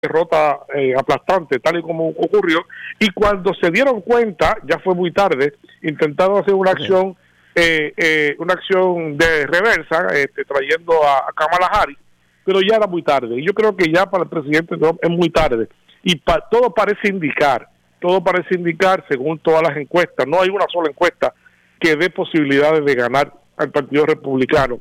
derrota aplastante, tal y como ocurrió, y cuando se dieron cuenta, ya fue muy tarde, intentaron hacer una acción de reversa, trayendo a Kamala Harris, pero ya era muy tarde, y yo creo que ya para el presidente Trump es muy tarde, y todo parece indicar, según todas las encuestas, no hay una sola encuesta que dé posibilidades de ganar al Partido Republicano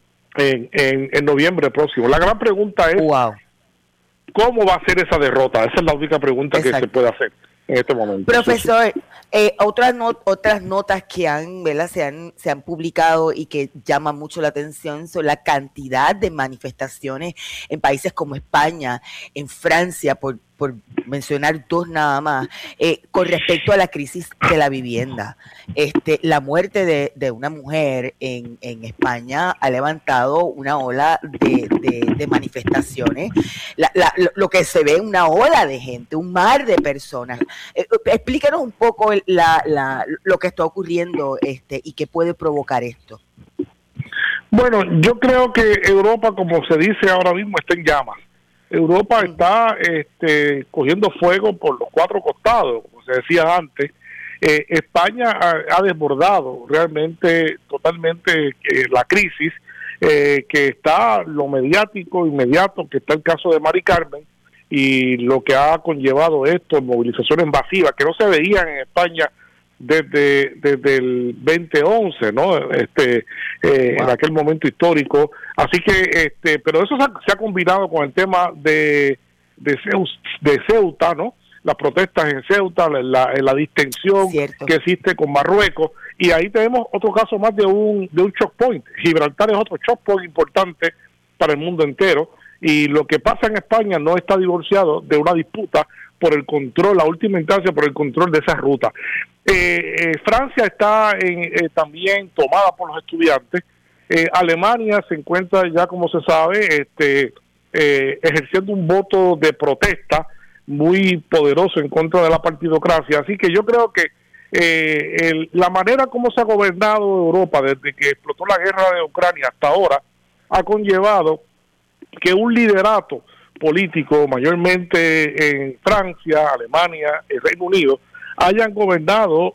en noviembre próximo. La gran pregunta es, wow, ¿cómo va a ser esa derrota? Esa es la única pregunta que se puede hacer en este momento. Profesor, otras notas que ¿verdad? se han publicado y que llaman mucho la atención son la cantidad de manifestaciones en países como España, en Francia, por mencionar dos nada más, con respecto a la crisis de la vivienda. La muerte de una mujer en España ha levantado una ola de manifestaciones. Lo que se ve es una ola de gente, un mar de personas. Explícanos un poco lo que está ocurriendo y qué puede provocar esto. Bueno, yo creo que Europa, como se dice ahora mismo, está en llamas. Europa está cogiendo fuego por los cuatro costados, como se decía antes. España ha desbordado realmente totalmente la crisis, que está lo mediático inmediato, que está el caso de Mari Carmen, y lo que ha conllevado esto, movilizaciones masivas que no se veían en España desde el 2011, ¿no? En aquel momento histórico. Así que, pero eso se ha combinado con el tema de Ceuta, ¿no? Las protestas en Ceuta, la distensión que existe con Marruecos, y ahí tenemos otro caso más de un choke point. Gibraltar es otro choke point importante para el mundo entero, y lo que pasa en España no está divorciado de una disputa por el control, la última instancia por el control de esa ruta. Francia está también tomada por los estudiantes. Alemania se encuentra ya, como se sabe, ejerciendo un voto de protesta muy poderoso en contra de la partidocracia. Así que yo creo que la manera como se ha gobernado Europa desde que explotó la guerra de Ucrania hasta ahora ha conllevado que un liderato político, mayormente en Francia, Alemania, el Reino Unido, hayan gobernado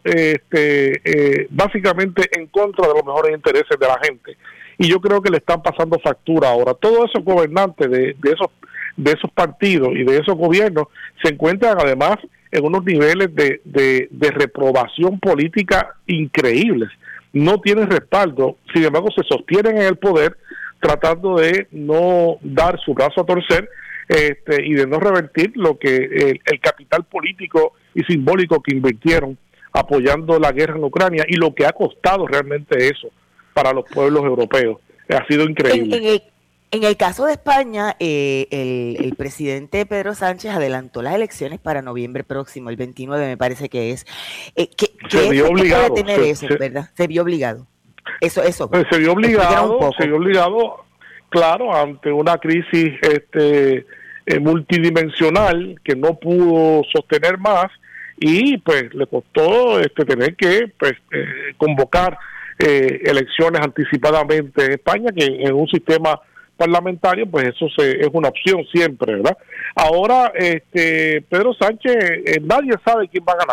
básicamente en contra de los mejores intereses de la gente. Y yo creo que le están pasando factura ahora. Todos esos gobernantes de esos partidos y de esos gobiernos se encuentran además en unos niveles de reprobación política increíbles. No tienen respaldo, sin embargo se sostienen en el poder tratando de no dar su brazo a torcer y de no revertir lo que el capital político y simbólico que invirtieron apoyando la guerra en Ucrania, y lo que ha costado realmente eso para los pueblos europeos. Ha sido increíble. En el caso de España, el presidente Pedro Sánchez adelantó las elecciones para noviembre próximo, el 29 me parece que es. Se vio obligado. Puede tener eso, ¿verdad? Se vio obligado. Eso. Se vio obligado, claro, ante una crisis multidimensional que no pudo sostener más, y pues le costó tener que convocar elecciones anticipadamente en España, que en un sistema parlamentario pues eso es una opción siempre, ¿verdad? Ahora Pedro Sánchez, nadie sabe quién va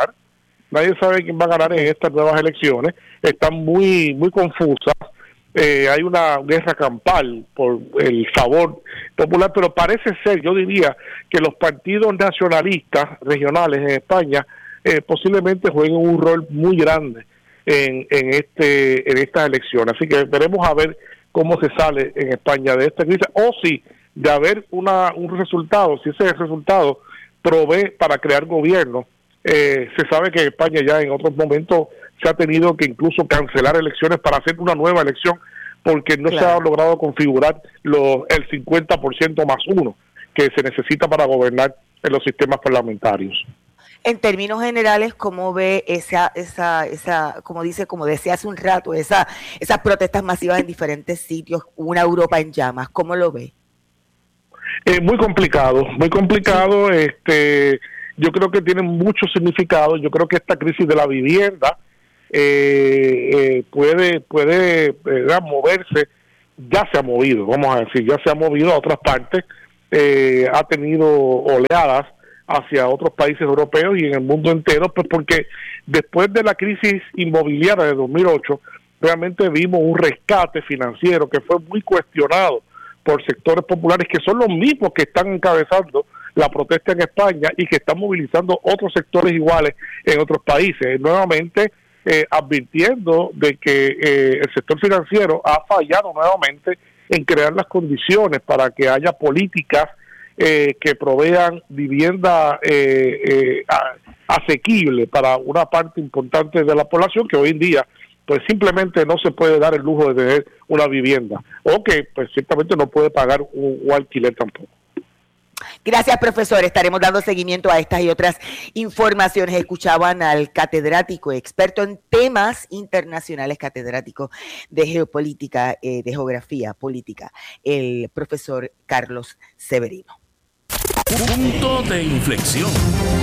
a ganar en estas nuevas elecciones. Están muy confusas. Hay una guerra campal por el favor popular, pero parece ser, yo diría, que los partidos nacionalistas regionales en España posiblemente jueguen un rol muy grande en estas elecciones. Así que veremos a ver cómo se sale en España de esta crisis, o si de haber un resultado, si ese resultado provee para crear gobierno. Se sabe que España ya en otros momentos se ha tenido que incluso cancelar elecciones para hacer una nueva elección, porque no se ha logrado configurar el 50% más uno que se necesita para gobernar en los sistemas parlamentarios. En términos generales, ¿cómo ve como decía hace un rato, esas protestas masivas en diferentes sitios, una Europa en llamas? ¿Cómo lo ve? Muy complicado. Yo creo que tiene mucho significado. Yo creo que esta crisis de la vivienda puede moverse. Ya se ha movido, vamos a decir, ya se ha movido a otras partes. ha tenido oleadas hacia otros países europeos y en el mundo entero, pues porque después de la crisis inmobiliaria de 2008, realmente vimos un rescate financiero que fue muy cuestionado por sectores populares que son los mismos que están encabezando la protesta en España y que están movilizando otros sectores iguales en otros países. Nuevamente advirtiendo de que el sector financiero ha fallado nuevamente en crear las condiciones para que haya políticas que provean vivienda asequible para una parte importante de la población que hoy en día pues simplemente no se puede dar el lujo de tener una vivienda o que pues ciertamente no puede pagar un alquiler tampoco. Gracias, profesor. Estaremos dando seguimiento a estas y otras informaciones. Escuchaban al catedrático, experto en temas internacionales, catedrático de geopolítica, de geografía política, el profesor Carlos Severino. Punto de inflexión.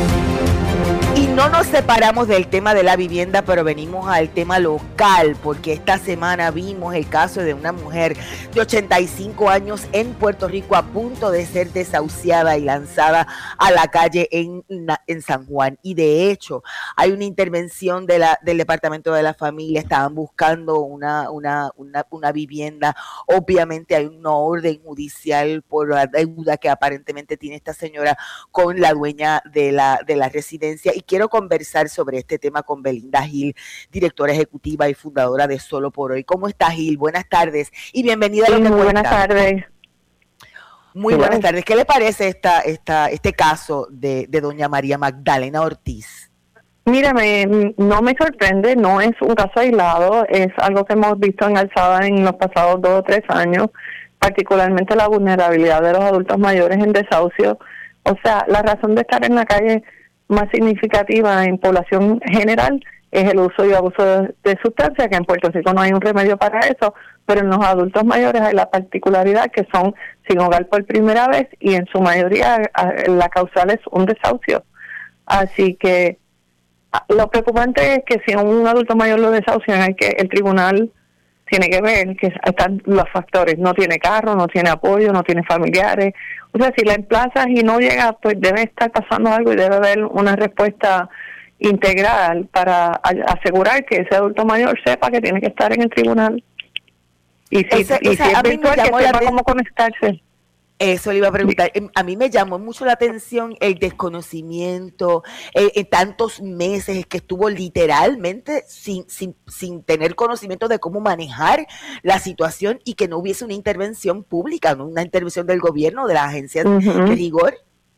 Y no nos separamos del tema de la vivienda, pero venimos al tema local, porque esta semana vimos el caso de una mujer de 85 años en Puerto Rico a punto de ser desahuciada y lanzada a la calle en San Juan. Y de hecho, hay una intervención del Departamento de la Familia, estaban buscando una vivienda. Obviamente hay una orden judicial por la deuda que aparentemente tiene esta señora con la dueña de la residencia. Y quiero conversar sobre este tema con Belinda Gil, directora ejecutiva y fundadora de Solo por Hoy. ¿Cómo está, Gil? Buenas tardes y bienvenida a Lo que Cuenta. Buenas tardes. Muy buenas tardes. ¿Qué le parece este caso de doña María Magdalena Ortiz? Mírame, no me sorprende, no es un caso aislado, es algo que hemos visto en alzada en los pasados 2 o 3 años, particularmente la vulnerabilidad de los adultos mayores en desahucio. O sea, la razón de estar en la calle más significativa en población general es el uso y abuso de sustancias, que en Puerto Rico no hay un remedio para eso, pero en los adultos mayores hay la particularidad que son sin hogar por primera vez y en su mayoría la causal es un desahucio. Así que lo preocupante es que si a un adulto mayor lo desahucian, el tribunal tiene que ver que están los factores, no tiene carro, no tiene apoyo, no tiene familiares. O sea, si la emplazas y no llega, pues debe estar pasando algo y debe haber una respuesta integral para asegurar que ese adulto mayor sepa que tiene que estar en el tribunal. Y si es virtual, que sepa cómo conectarse. Eso le iba a preguntar. A mí me llamó mucho la atención el desconocimiento, tantos meses que estuvo literalmente sin tener conocimiento de cómo manejar la situación y que no hubiese una intervención pública, ¿no? Una intervención del gobierno, de las agencias de rigor.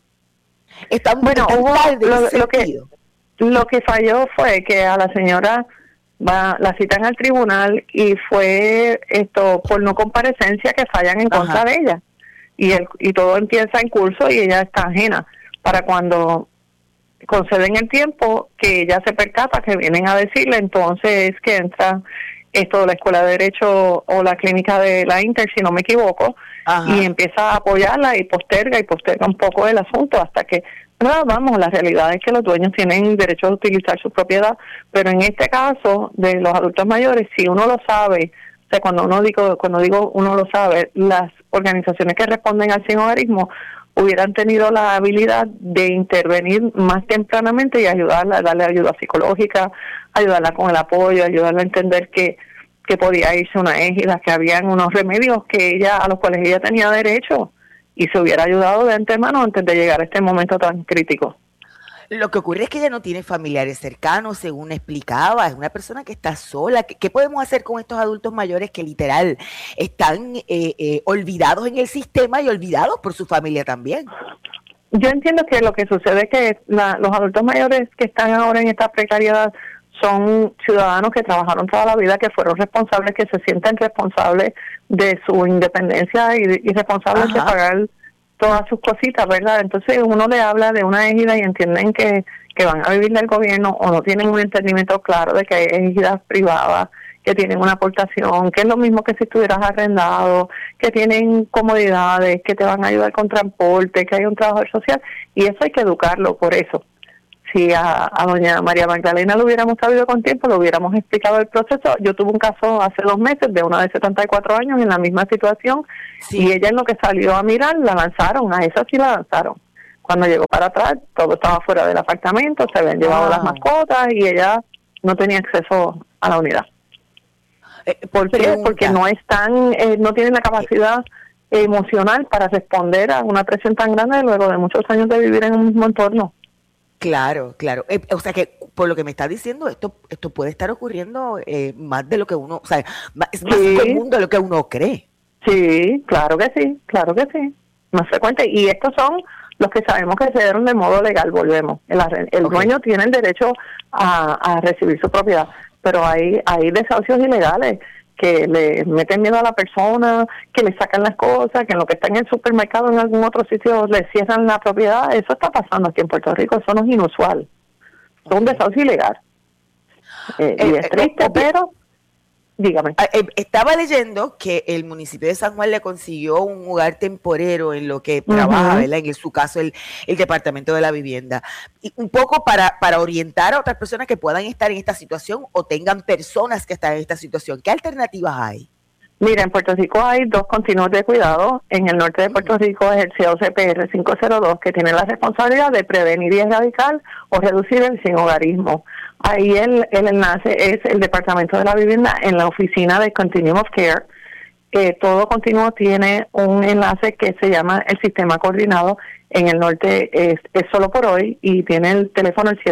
Lo que falló fue que a la señora la citan al tribunal y fue esto por no comparecencia que fallan en contra de ella. Y todo empieza en curso y ella está ajena. Para cuando conceden el tiempo, que ella se percata que vienen a decirle, entonces es que entra la Escuela de Derecho o la clínica de la Inter, si no me equivoco, y empieza a apoyarla y posterga un poco el asunto hasta que, la realidad es que los dueños tienen derecho a utilizar su propiedad, pero en este caso de los adultos mayores, si uno lo sabe, o sea, cuando digo uno lo sabe, las organizaciones que responden al sinhogarismo hubieran tenido la habilidad de intervenir más tempranamente y ayudarla, darle ayuda psicológica, ayudarla con el apoyo, ayudarla a entender que podía irse a una égida, que habían unos remedios a los cuales ella tenía derecho y se hubiera ayudado de antemano antes de llegar a este momento tan crítico. Lo que ocurre es que ella no tiene familiares cercanos, según explicaba, es una persona que está sola. ¿Qué podemos hacer con estos adultos mayores que literal están olvidados en el sistema y olvidados por su familia también? Yo entiendo que lo que sucede es que los adultos mayores que están ahora en esta precariedad son ciudadanos que trabajaron toda la vida, que fueron responsables, que se sienten responsables de su independencia y responsables de pagar todas sus cositas, ¿verdad? Entonces uno le habla de una égida y entienden que van a vivir del gobierno o no tienen un entendimiento claro de que hay égidas privadas que tienen una aportación, que es lo mismo que si estuvieras arrendado, que tienen comodidades, que te van a ayudar con transporte, que hay un trabajador social, y eso hay que educarlo por eso. si a doña María Magdalena lo hubiéramos sabido con tiempo, lo hubiéramos explicado el proceso. Yo tuve un caso hace 2 meses de una de 74 años en la misma situación, y ella en lo que salió a mirar, la lanzaron, a esa sí la lanzaron. Cuando llegó para atrás, todo estaba fuera del apartamento, se habían llevado las mascotas y ella no tenía acceso a la unidad. ¿Por qué? Porque no están, no tienen la capacidad emocional para responder a una presión tan grande luego de muchos años de vivir en un mismo entorno. Claro, claro. O sea que por lo que me está diciendo, esto puede estar ocurriendo más de lo que uno, o sea, es más común de lo que uno cree. Sí, claro que sí, claro que sí. Más frecuente. Y estos son los que sabemos que se dieron de modo legal, volvemos. El dueño tiene el derecho a recibir su propiedad, pero hay desahucios ilegales que le meten miedo a la persona, que le sacan las cosas, que en lo que está en el supermercado en algún otro sitio le cierran la propiedad. Eso está pasando aquí en Puerto Rico, eso no es inusual. Es un desahucio ilegal. Y es triste, pero dígame. Estaba leyendo que el municipio de San Juan le consiguió un hogar temporero en lo que trabaja, ¿verdad? En su caso, el Departamento de la Vivienda. Y un poco para orientar a otras personas que puedan estar en esta situación o tengan personas que están en esta situación. ¿Qué alternativas hay? Mira, en Puerto Rico hay 2 continuos de cuidado. En el norte de Puerto Rico es el COCPR 502, que tiene la responsabilidad de prevenir y erradicar o reducir el sinhogarismo. Ahí el enlace es el Departamento de la Vivienda en la oficina de Continuum of Care. Todo continuo tiene un enlace que se llama el Sistema Coordinado. En el norte es solo por hoy y tiene el teléfono el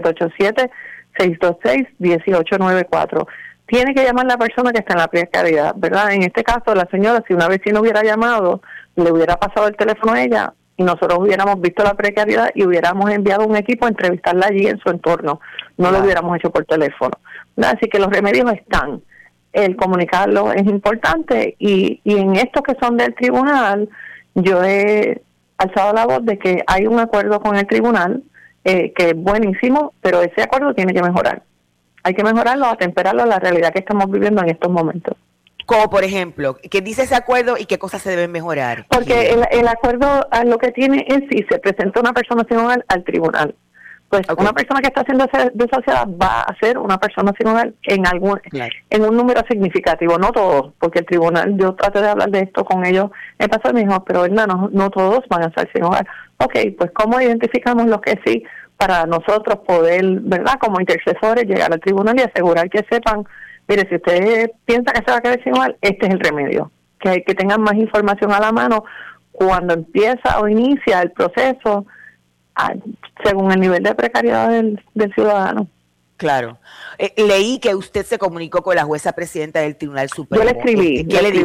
787-626-1894. Tiene que llamar la persona que está en la precariedad, ¿verdad? En este caso, la señora, si una vecina hubiera llamado, le hubiera pasado el teléfono a ella y nosotros hubiéramos visto la precariedad y hubiéramos enviado un equipo a entrevistarla allí en su entorno. No lo hubiéramos hecho por teléfono, ¿verdad? Así que los remedios están. El comunicarlo es importante y en estos que son del tribunal, yo he alzado la voz de que hay un acuerdo con el tribunal que es buenísimo, pero ese acuerdo tiene que mejorar. Hay que mejorarlo, atemperarlo a la realidad que estamos viviendo en estos momentos. Como por ejemplo, ¿qué dice ese acuerdo y qué cosas se deben mejorar? Porque el acuerdo lo que tiene es si se presenta una persona sin hogar al tribunal. Pues una persona que está siendo desasociada va a ser una persona sin hogar en un número significativo, no todos, porque el tribunal, yo traté de hablar de esto con ellos, me pasó y me dijo, pero no todos van a estar sin hogar. Ok, pues ¿cómo identificamos los que sí? Para nosotros poder, ¿verdad?, como intercesores, llegar al tribunal y asegurar que sepan, mire, si usted piensa que se va a quedar sin hogar, este es el remedio. Que tengan más información a la mano cuando empieza o inicia el proceso, según el nivel de precariedad del ciudadano. Claro. Leí que usted se comunicó con la jueza presidenta del Tribunal Supremo. Yo le escribí.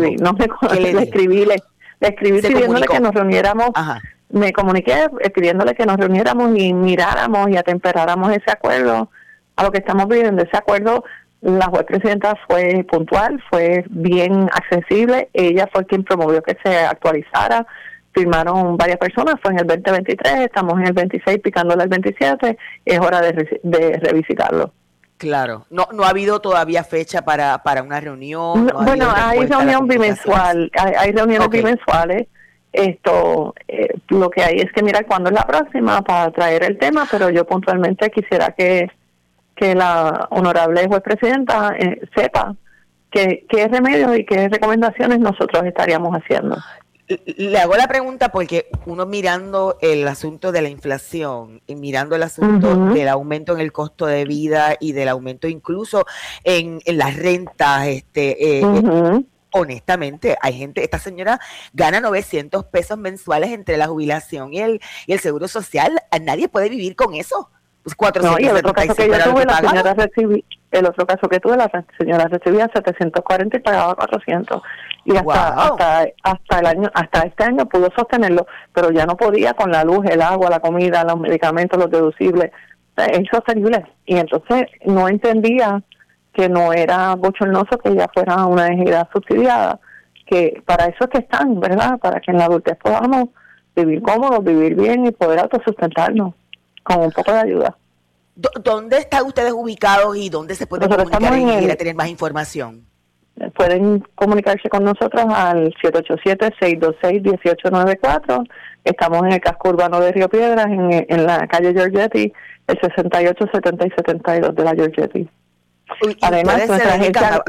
Le escribí pidiéndole que nos reuniéramos. Ajá. Me comuniqué pidiéndole que nos reuniéramos y miráramos y atemperáramos ese acuerdo a lo que estamos viviendo. Ese acuerdo, la juez presidenta fue puntual, fue bien accesible. Ella fue quien promovió que se actualizara. Firmaron varias personas, fue en el 2023, estamos en el 26 picándole al 27, es hora de revisitarlo. Claro, no ha habido todavía fecha para una reunión. Hay reunión bimensual, hay reuniones bimensuales. Lo que hay es que mirar cuándo es la próxima para traer el tema, pero yo puntualmente quisiera que la honorable juez presidenta sepa qué remedios y qué recomendaciones nosotros estaríamos haciendo. Le hago la pregunta porque uno mirando el asunto de la inflación y mirando el asunto del aumento en el costo de vida y del aumento incluso en las rentas, honestamente, hay gente, esta señora gana 900 pesos mensuales entre la jubilación y el seguro social. Nadie puede vivir con eso. Pues 400. No, y el otro caso que yo tuve, la señora recibía 740 y pagaba 400. Y hasta este año pudo sostenerlo, pero ya no podía con la luz, el agua, la comida, los medicamentos, los deducibles. Es insostenible. Y entonces no entendía que no era bochornoso que ella fuera una ejida subsidiada, que para eso es que están, ¿verdad? Para que en la adultez podamos vivir cómodos, vivir bien y poder autosustentarnos con un poco de ayuda. ¿Dónde están ustedes ubicados y dónde se puede comunicar y tener más información? pueden comunicarse con nosotros al 787-626-1894. Estamos en el casco urbano de Río Piedras, en la calle Giorgetti, el 68, 70 y 72 de la Giorgetti. Además, nuestra agencia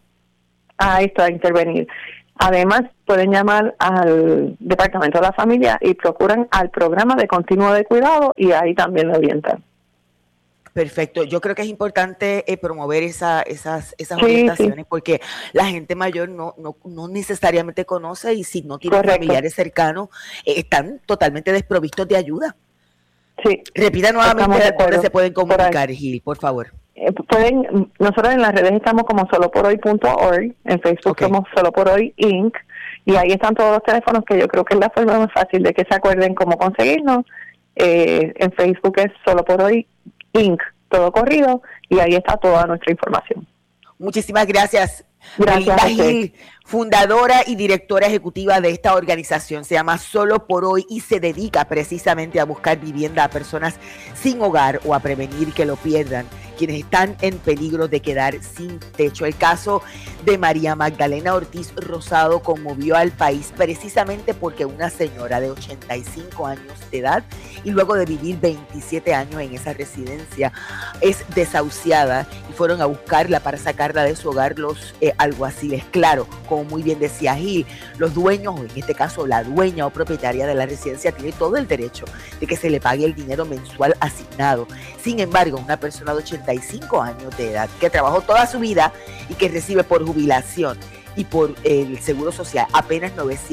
esto a intervenir. Además, pueden llamar al Departamento de la Familia y procuran al programa de continuo de cuidado y ahí también lo orientan. Perfecto. Yo creo que es importante promover esas orientaciones, porque la gente mayor no necesariamente conoce, y si no tienen familiares cercanos, están totalmente desprovistos de ayuda. Sí. Repita nuevamente dónde se pueden comunicar, Gil, por favor. Nosotros en las redes estamos como soloporoy.org, en Facebook somos Solo por Hoy Inc., y ahí están todos los teléfonos, que yo creo que es la forma más fácil de que se acuerden cómo conseguirnos. En Facebook es Solo por Hoy Inc., todo corrido, y ahí está toda nuestra información. Muchísimas gracias. Gracias Melinda Gil, fundadora y directora ejecutiva de esta organización. Se llama Solo por Hoy y se dedica precisamente a buscar vivienda a personas sin hogar o a prevenir que lo pierdan, quienes están en peligro de quedar sin techo. El caso de María Magdalena Ortiz Rosado conmovió al país precisamente porque una señora de 85 años de edad y luego de vivir 27 años en esa residencia es desahuciada, y fueron a buscarla para sacarla de su hogar los alguaciles. Claro, como muy bien decía Gil, los dueños, o en este caso la dueña o propietaria de la residencia, tiene todo el derecho de que se le pague el dinero mensual asignado. Sin embargo, una persona de 85 años de edad que trabajó toda su vida y que recibe por jubilación y por el seguro social apenas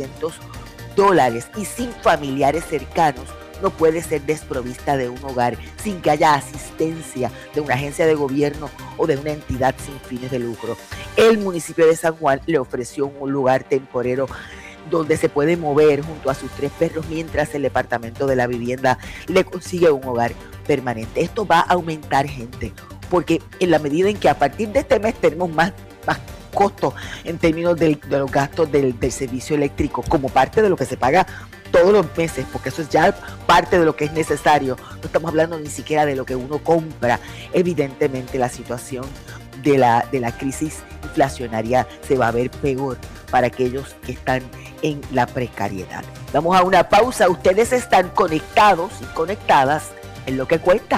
$900 y sin familiares cercanos, no puede ser desprovista de un hogar sin que haya asistencia de una agencia de gobierno o de una entidad sin fines de lucro. El municipio de San Juan le ofreció un lugar temporero donde se puede mover junto a sus 3 perros, mientras el Departamento de la Vivienda le consigue un hogar permanente. Esto va a aumentar, gente, porque en la medida en que a partir de este mes tenemos más costos en términos de los gastos del servicio eléctrico, como parte de lo que se paga todos los meses, porque eso es ya parte de lo que es necesario. No estamos hablando ni siquiera de lo que uno compra. Evidentemente la situación de la crisis inflacionaria se va a ver peor para aquellos que están en la precariedad. Vamos a una pausa. Ustedes están conectados y conectadas en Lo que Cuenta.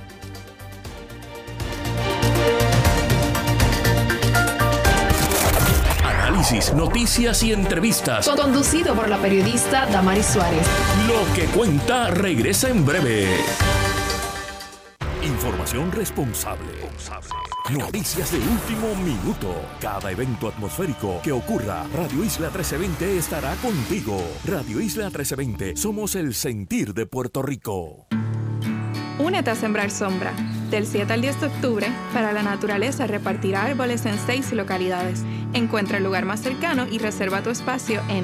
Análisis, noticias y entrevistas. Conducido por la periodista Damaris Suárez. Lo que Cuenta regresa en breve. Información responsable. Noticias de último minuto. Cada evento atmosférico que ocurra, Radio Isla 1320 estará contigo. Radio Isla 1320, somos el sentir de Puerto Rico. Únete a Sembrar Sombra. Del 7 al 10 de octubre, Para la Naturaleza repartirá árboles en 6 localidades. Encuentra el lugar más cercano y reserva tu espacio en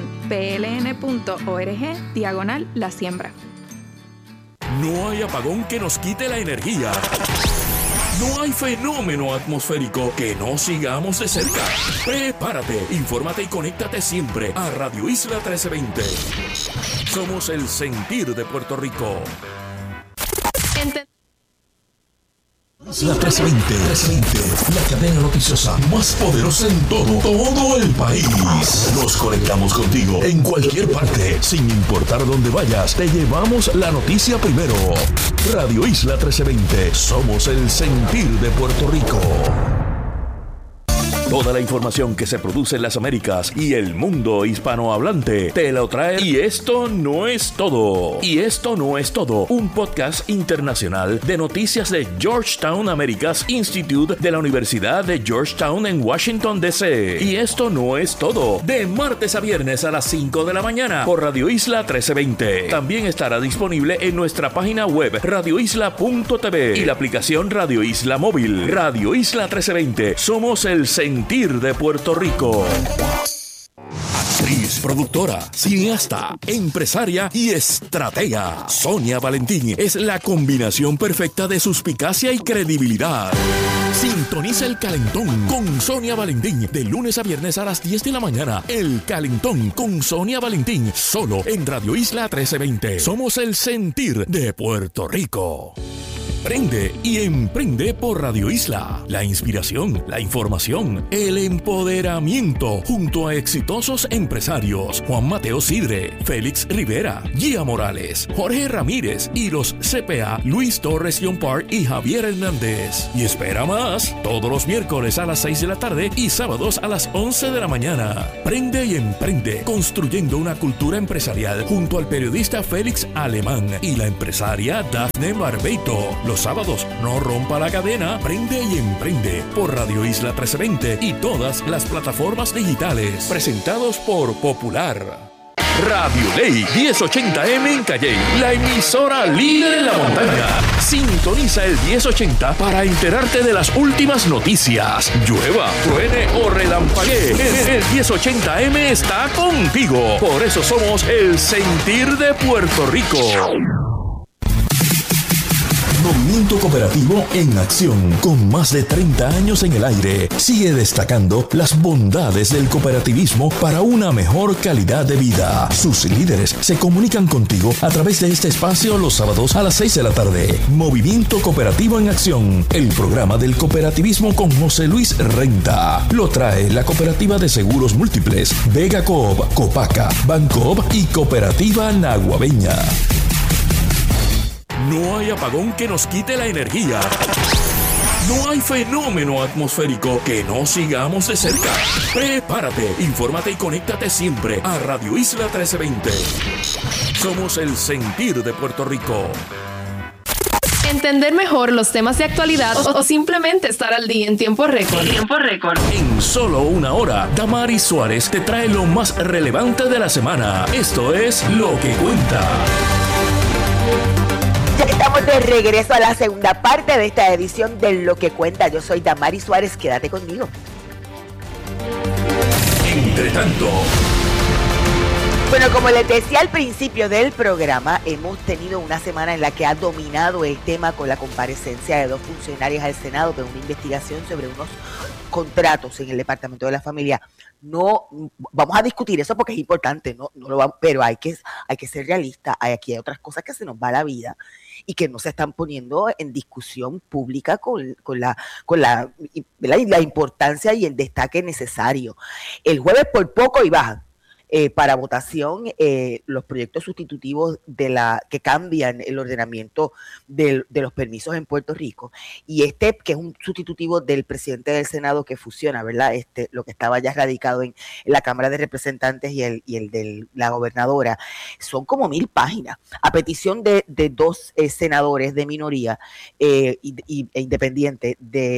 pln.org/La Siembra. No hay apagón que nos quite la energía. No hay fenómeno atmosférico que no sigamos de cerca. Prepárate, infórmate y conéctate siempre a Radio Isla 1320. Somos el sentir de Puerto Rico. Isla 1320, la cadena noticiosa más poderosa en todo el país. Nos conectamos contigo en cualquier parte, sin importar dónde vayas. Te llevamos la noticia primero. Radio Isla 1320, somos el sentir de Puerto Rico. Toda la información que se produce en las Américas y el mundo hispanohablante te la trae. Y esto no es todo. Un podcast internacional de noticias de Georgetown Americas Institute de la Universidad de Georgetown en Washington, D.C. Y esto no es todo. De martes a viernes a las 5 de la mañana por Radio Isla 1320. También estará disponible en nuestra página web radioisla.tv y la aplicación Radio Isla Móvil. Radio Isla 1320. Somos el sentir de Puerto Rico. Actriz, productora, cineasta, empresaria y estratega. Sonia Valentín es la combinación perfecta de suspicacia y credibilidad. Sintoniza El Calentón con Sonia Valentín de lunes a viernes a las 10 de la mañana. El Calentón con Sonia Valentín, solo en Radio Isla 1320. Somos el sentir de Puerto Rico. Prende y emprende por Radio Isla. La inspiración, la información, el empoderamiento junto a exitosos empresarios Juan Mateo Sidre, Félix Rivera, Gia Morales, Jorge Ramírez y los CPA Luis Torres Yompar y Javier Hernández. Y espera más, todos los miércoles a las 6 de la tarde y sábados a las 11 de la mañana. Prende y emprende, construyendo una cultura empresarial junto al periodista Félix Alemán y la empresaria Dafne Barbeito. Los sábados, no rompa la cadena, prende y emprende por Radio Isla 1320 y todas las plataformas digitales. Presentados por Popular. Radio Ley 1080M en Calley, la emisora líder en la montaña. Sintoniza el 1080 para enterarte de las últimas noticias. Llueva, truene o relampaguee, el 1080M está contigo. Por eso somos el sentir de Puerto Rico. Movimiento Cooperativo en acción, con más de 30 años en el aire, sigue destacando las bondades del cooperativismo para una mejor calidad de vida. Sus líderes se comunican contigo a través de este espacio los sábados a las 6 de la tarde. Movimiento Cooperativo en acción, el programa del cooperativismo con José Luis Renta. Lo trae la Cooperativa de Seguros Múltiples, Vega Coop, Copaca, Bancoop y Cooperativa Naguabeña. No hay apagón que nos quite la energía. No hay fenómeno atmosférico que no sigamos de cerca. Prepárate, infórmate y conéctate siempre a Radio Isla 1320. Somos el sentir de Puerto Rico. Entender mejor los temas de actualidad o simplemente estar al día en tiempo récord. En solo una hora, Damaris Suárez te trae lo más relevante de la semana. Esto es Lo que Cuenta. Ya estamos de regreso a la segunda parte de esta edición de Lo que Cuenta. Yo soy Damaris Suárez, quédate conmigo. Entre tanto, bueno, como les decía al principio del programa, hemos tenido una semana en la que ha dominado el tema con la comparecencia de dos funcionarios al Senado de una investigación sobre unos contratos en el Departamento de la Familia. No vamos a discutir eso porque es importante, no lo vamos, pero hay que ser realista. Aquí hay otras cosas que se nos va la vida y que no se están poniendo en discusión pública con la importancia y el destaque necesario. El jueves por poco y bajan para votación los proyectos sustitutivos que cambian el ordenamiento de los permisos en Puerto Rico, y que es un sustitutivo del presidente del Senado que fusiona, ¿verdad? Lo que estaba ya radicado en la Cámara de Representantes y el de la gobernadora, son como 1000 páginas, a petición de dos senadores de minoría e independiente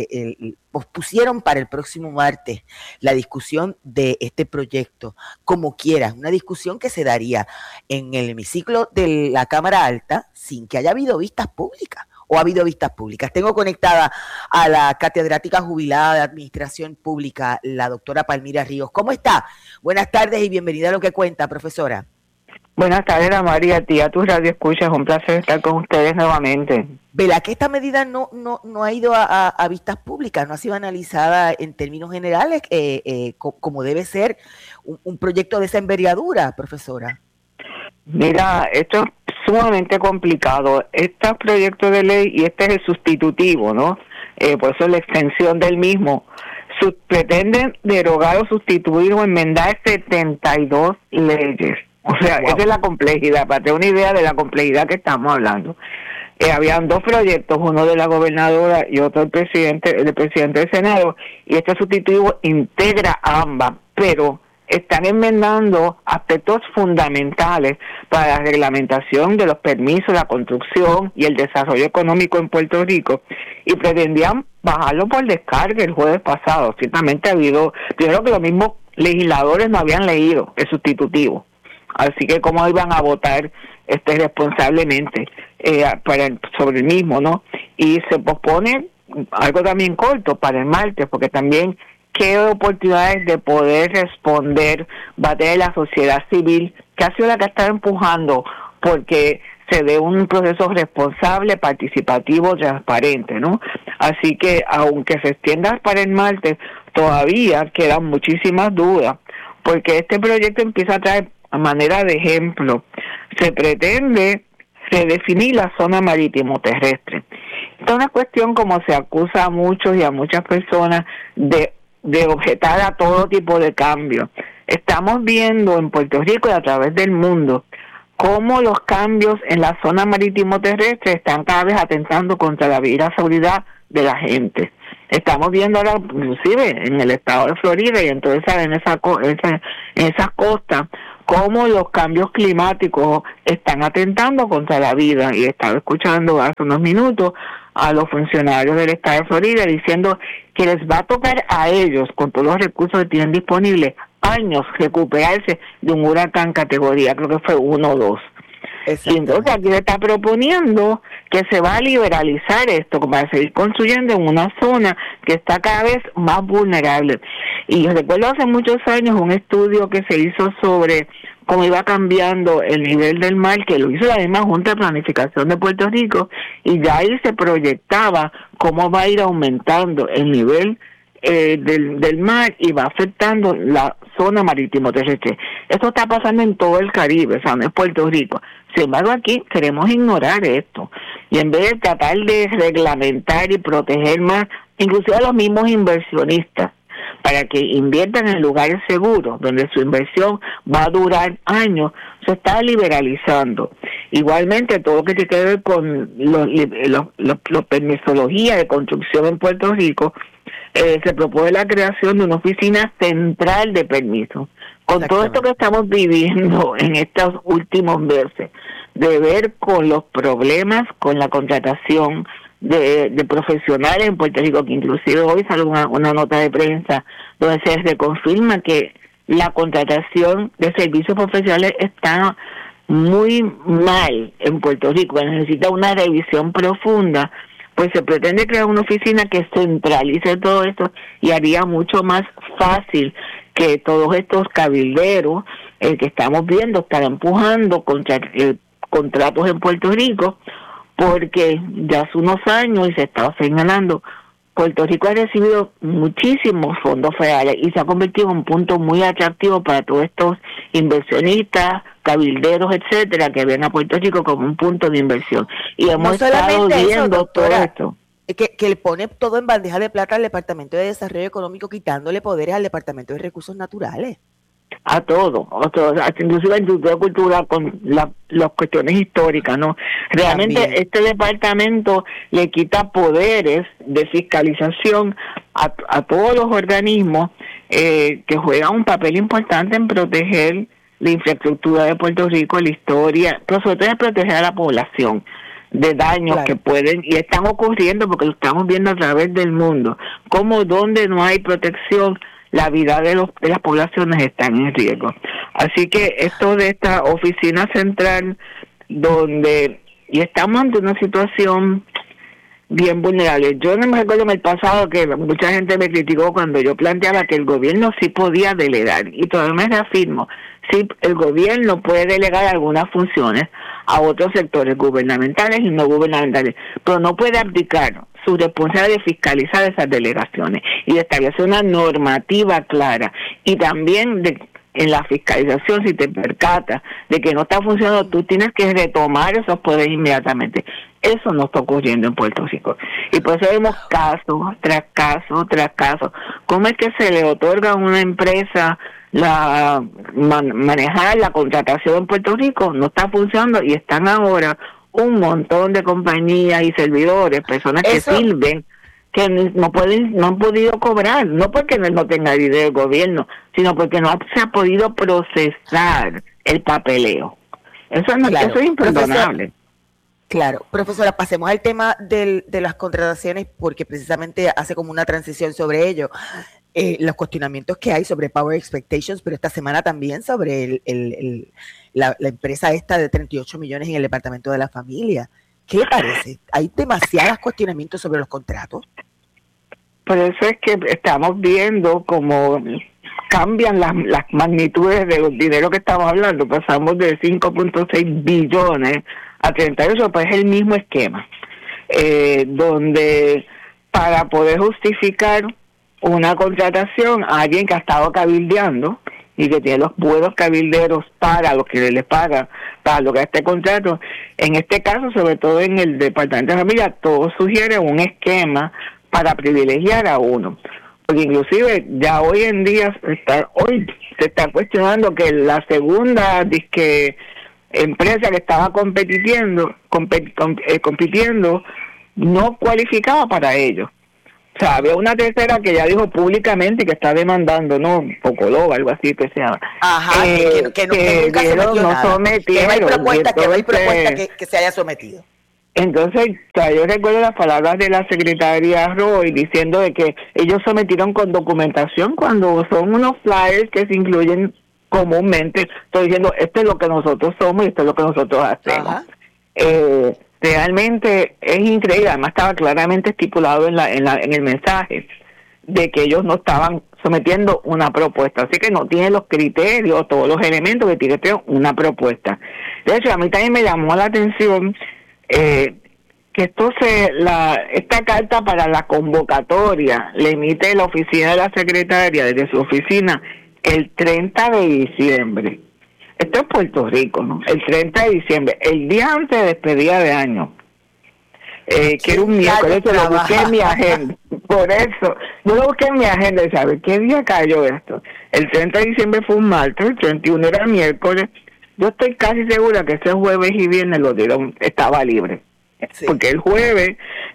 pospusieron para el próximo martes la discusión de este proyecto. Como quiera, una discusión que se daría en el hemiciclo de la Cámara Alta sin que haya habido vistas públicas. ¿O ha habido vistas públicas? Tengo conectada a la catedrática jubilada de Administración Pública, la doctora Palmira Ríos. ¿Cómo está? Buenas tardes y bienvenida a Lo que Cuenta, profesora. Buenas tardes, María, a ti, a tus radioescuchas, un placer estar con ustedes nuevamente. ¿Verdad que esta medida no ha ido a vistas públicas, no ha sido analizada en términos generales como debe ser un proyecto de esa envergadura, profesora? Mira, esto es sumamente complicado. Este proyecto de ley, y este es el sustitutivo, ¿no? Por eso la extensión del mismo, pretenden derogar o sustituir o enmendar 72 leyes. O sea, wow. Esa es la complejidad, para tener una idea de la complejidad que estamos hablando. Habían dos proyectos, uno de la gobernadora y otro del presidente del Senado, y este sustitutivo integra ambas, pero están enmendando aspectos fundamentales para la reglamentación de los permisos, la construcción y el desarrollo económico en Puerto Rico, y pretendían bajarlo por descarga el jueves pasado. Ciertamente ha habido, primero que los mismos legisladores no habían leído el sustitutivo, así que cómo iban a votar responsablemente sobre el mismo, ¿no? Y se pospone algo también corto para el martes, porque también qué oportunidades de poder responder va a tener la sociedad civil, que ha sido la que está empujando porque se dé un proceso responsable, participativo, transparente, ¿no? Así que aunque se extienda para el martes, todavía quedan muchísimas dudas, porque este proyecto empieza a traer, a manera de ejemplo, se pretende redefinir la zona marítimo terrestre. Esta es una cuestión, como se acusa a muchos y a muchas personas, de objetar a todo tipo de cambio. Estamos viendo en Puerto Rico y a través del mundo cómo los cambios en la zona marítimo terrestre están cada vez atentando contra la vida y la seguridad de la gente. Estamos viendo ahora, inclusive en el estado de Florida y entonces en esas costas, cómo los cambios climáticos están atentando contra la vida. Y estaba escuchando hace unos minutos a los funcionarios del estado de Florida diciendo que les va a tocar a ellos, con todos los recursos que tienen disponibles, años recuperarse de un huracán categoría, creo que fue 1 o 2. Y entonces aquí le está proponiendo que se va a liberalizar esto para seguir construyendo en una zona que está cada vez más vulnerable. Y yo recuerdo hace muchos años un estudio que se hizo sobre cómo iba cambiando el nivel del mar, que lo hizo la misma Junta de Planificación de Puerto Rico, y ya ahí se proyectaba cómo va a ir aumentando el nivel del mar y va afectando la zona marítimo terrestre. Esto está pasando en todo el Caribe, o sea, no es Puerto Rico. Sin embargo, aquí queremos ignorar esto y en vez de tratar de reglamentar y proteger más, inclusive a los mismos inversionistas, para que inviertan en lugares seguros donde su inversión va a durar años, se está liberalizando. Igualmente, todo lo que tiene que ver con los permisología de construcción en Puerto Rico, se propone la creación de una oficina central de permisos. Con todo esto que estamos viviendo en estos últimos meses, de ver con los problemas con la contratación de profesionales en Puerto Rico, que inclusive hoy sale una nota de prensa donde se reconfirma que la contratación de servicios profesionales está muy mal en Puerto Rico, que necesita una revisión profunda. Pues se pretende crear una oficina que centralice todo esto y haría mucho más fácil que todos estos cabilderos que estamos viendo están empujando contratos en Puerto Rico, porque ya hace unos años, y se estaba señalando, Puerto Rico ha recibido muchísimos fondos federales y se ha convertido en un punto muy atractivo para todos estos inversionistas, cabilderos, etcétera, que ven a Puerto Rico como un punto de inversión. Y hemos estado viendo todo esto. Que le pone todo en bandeja de plata al Departamento de Desarrollo Económico, quitándole poderes al Departamento de Recursos Naturales. A todo, inclusive en industria de cultura con las cuestiones históricas, ¿no? Realmente también este departamento le quita poderes de fiscalización a todos los organismos que juegan un papel importante en proteger la infraestructura de Puerto Rico, la historia, pero sobre todo en proteger a la población de daños que pueden y están ocurriendo, porque lo estamos viendo a través del mundo, como donde no hay protección, la vida de las poblaciones están en riesgo. Así que esto de esta oficina central, y estamos ante una situación bien vulnerable. Yo no me recuerdo en el pasado que mucha gente me criticó cuando yo planteaba que el gobierno sí podía delegar, y todavía me reafirmo, sí, el gobierno puede delegar algunas funciones a otros sectores gubernamentales y no gubernamentales, pero no puede abdicar su responsabilidad de fiscalizar esas delegaciones y de establecer una normativa clara, y también en la fiscalización, si te percatas de que no está funcionando, tú tienes que retomar esos poderes inmediatamente. Eso no está ocurriendo en Puerto Rico. Y por eso vemos caso tras caso tras caso. ¿Cómo es que se le otorga a una empresa manejar la contratación en Puerto Rico? No está funcionando y están ahora un montón de compañías y servidores, personas que sirven, que no han podido cobrar, no porque no tenga dinero el gobierno, sino porque no se ha podido procesar el papeleo. Eso es imperdonable. Claro, profesora, pasemos al tema de las contrataciones, porque precisamente hace como una transición sobre ello. Los cuestionamientos que hay sobre Power Expectations, pero esta semana también sobre la empresa esta de 38 millones en el Departamento de la Familia. ¿Qué le parece? ¿Hay demasiados cuestionamientos sobre los contratos? Por eso es que estamos viendo cómo cambian las magnitudes de los dinero que estamos hablando. Pasamos de 5.6 billones a 38, pues es el mismo esquema, donde para poder justificar una contratación a alguien que ha estado cabildeando y que tiene los buenos cabilderos para los que les pagan para lograr este contrato. En este caso, sobre todo en el Departamento de Familia, todo sugiere un esquema para privilegiar a uno. Porque inclusive ya hoy en día se está cuestionando que la segunda empresa que estaba compitiendo no cualificaba para ello. O sea, había una tercera que ya dijo públicamente que está demandando, ¿no? Pocoloba, algo así que se llama. Ajá, que nunca sometió nada. Que no hay propuesta que se haya sometido. Entonces, o sea, yo recuerdo las palabras de la secretaria Roy diciendo de que ellos sometieron con documentación cuando son unos flyers que se incluyen comúnmente. Estoy diciendo, esto es lo que nosotros somos y esto es lo que nosotros hacemos. Realmente es increíble. Además estaba claramente estipulado en el mensaje de que ellos no estaban sometiendo una propuesta, así que no tienen los criterios, todos los elementos que tiene que tener una propuesta. De hecho, a mí también me llamó la atención que esta carta para la convocatoria le emite la oficina de la secretaria desde su oficina el 30 de diciembre. Esto es Puerto Rico, ¿no? El 30 de diciembre, el día antes de despedida de año, que era un miércoles, yo lo busqué en mi agenda. Por eso, yo lo busqué en mi agenda y ¿sabes qué día cayó esto? El 30 de diciembre fue un martes, el 31 era miércoles. Yo estoy casi segura que ese jueves y viernes lo dieron, estaba libre. Sí. Porque el jueves,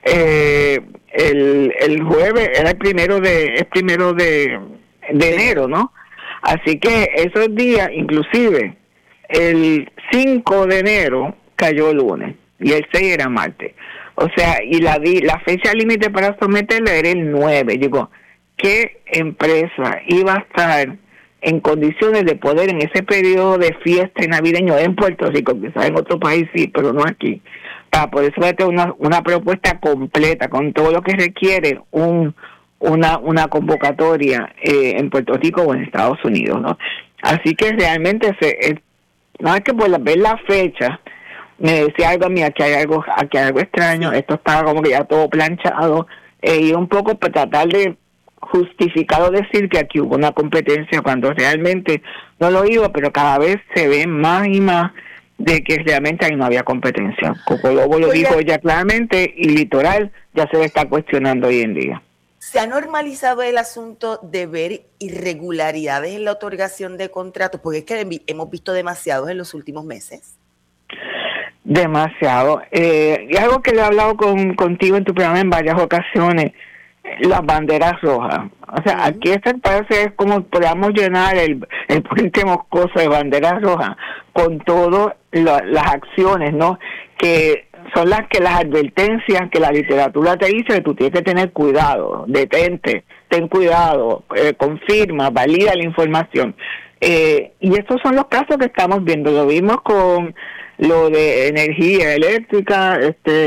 el jueves era el primero de enero, ¿no? Así que esos días, inclusive, el 5 de enero cayó lunes y el 6 era martes. O sea, y la fecha límite para someterla era el 9. Digo, ¿qué empresa iba a estar en condiciones de poder en ese periodo de fiesta navideño en Puerto Rico, quizás en otro país sí, pero no aquí, para poder someter una propuesta completa con todo lo que requiere una convocatoria en Puerto Rico o en Estados Unidos, ¿no? Así que realmente nada que por ver la fecha me decía algo a mí, aquí hay algo extraño, esto estaba como que ya todo planchado, y un poco para tratar de justificar o decir que aquí hubo una competencia cuando realmente no lo iba, pero cada vez se ve más y más de que realmente ahí no había competencia. Coco Lobo lo dijo ya claramente y Litoral ya se le está cuestionando hoy en día. ¿Se ha normalizado el asunto de ver irregularidades en la otorgación de contratos? Porque es que hemos visto demasiados en los últimos meses. Demasiado. Y algo que le he hablado contigo en tu programa en varias ocasiones, las banderas rojas. O sea, aquí parece es como podamos llenar el puente moscoso de banderas rojas con todas las acciones, ¿no? Que son las advertencias que la literatura te dice que tú tienes que tener cuidado, detente, ten cuidado, confirma, valida la información. Y estos son los casos que estamos viendo. Lo vimos con lo de energía eléctrica,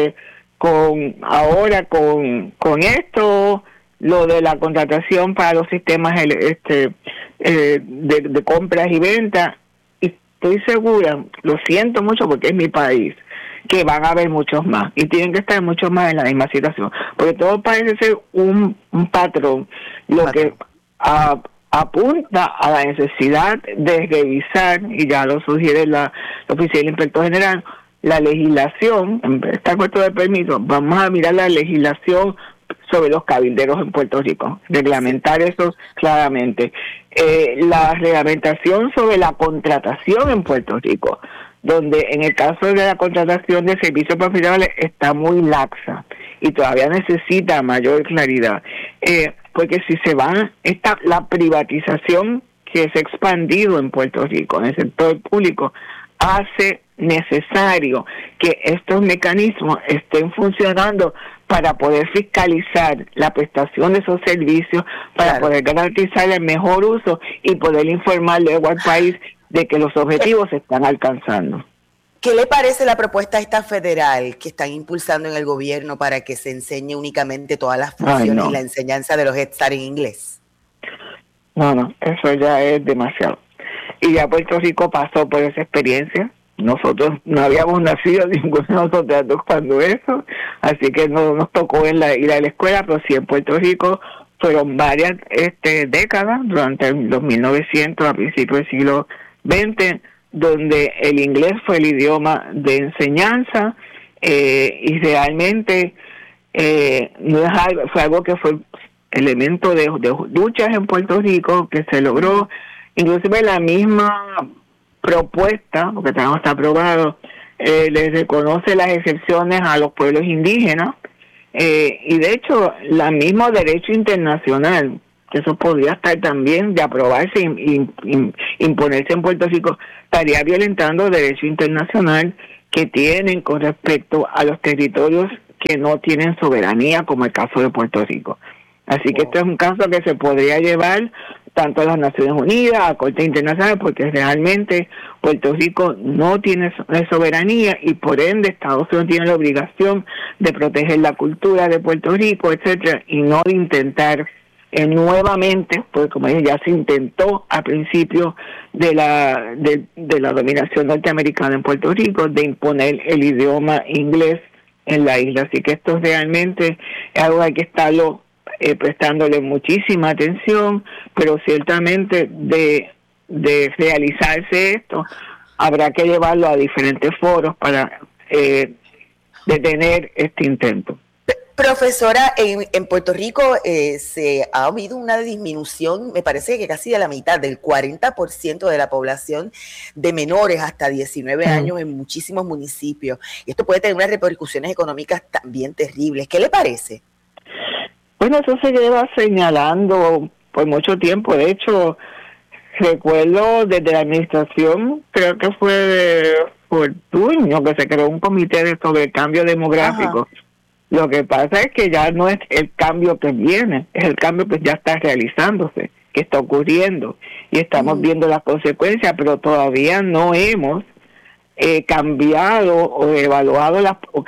ahora con esto, lo de la contratación para los sistemas de compras y ventas. Y estoy segura, lo siento mucho porque es mi país, que van a haber muchos más y tienen que estar muchos más en la misma situación, porque todo parece ser un patrón, que apunta a la necesidad de revisar, y ya lo sugiere la oficina del inspector general, la legislación. Está puesto de permiso, vamos a mirar la legislación sobre los cabilderos en Puerto Rico, reglamentar eso claramente. La reglamentación sobre la contratación en Puerto Rico, donde en el caso de la contratación de servicios profesionales está muy laxa y todavía necesita mayor claridad, porque si se va la privatización que se ha expandido en Puerto Rico, en el sector público, hace necesario que estos mecanismos estén funcionando para poder fiscalizar la prestación de esos servicios, para poder garantizar el mejor uso y poder informarle al país de que los objetivos se están alcanzando. ¿Qué le parece la propuesta esta federal que están impulsando en el gobierno para que se enseñe únicamente todas las funciones y la enseñanza de los Head Start en inglés? No, eso ya es demasiado. Y ya Puerto Rico pasó por esa experiencia. Nosotros no habíamos nacido ninguno de nosotros cuando eso, así que no nos tocó ir a la escuela, pero sí en Puerto Rico fueron varias décadas, durante los 1900, a principios del siglo XX, donde el inglés fue el idioma de enseñanza, y realmente no es algo, fue algo que fue elemento de luchas en Puerto Rico, que se logró. Inclusive la misma propuesta, porque todavía no está aprobado, les reconoce las excepciones a los pueblos indígenas, y de hecho la mismo derecho internacional, que eso podría estar también de aprobarse y imponerse en Puerto Rico, estaría violentando el derecho internacional que tienen con respecto a los territorios que no tienen soberanía, como el caso de Puerto Rico. Así que esto es un caso que se podría llevar tanto a las Naciones Unidas, a Corte Internacional, porque realmente Puerto Rico no tiene soberanía y por ende Estados Unidos tiene la obligación de proteger la cultura de Puerto Rico, etcétera, y no de intentar nuevamente, pues como ya se intentó a principio de la dominación norteamericana en Puerto Rico, de imponer el idioma inglés en la isla. Así que esto realmente es algo que hay que estarlo prestándole muchísima atención, pero ciertamente de realizarse esto, habrá que llevarlo a diferentes foros para detener este intento. Profesora, en Puerto Rico se ha habido una disminución, me parece que casi de la mitad, del 40% de la población de menores hasta 19 años en muchísimos municipios. Y esto puede tener unas repercusiones económicas también terribles. ¿Qué le parece? Bueno, eso se lleva señalando por mucho tiempo. De hecho, recuerdo desde la administración, creo que fue de Fortuño, que se creó un comité sobre el cambio demográfico. Ajá. Lo que pasa es que ya no es el cambio que viene, es el cambio que ya está realizándose, que está ocurriendo, y estamos viendo las consecuencias, pero todavía no hemos cambiado o evaluado,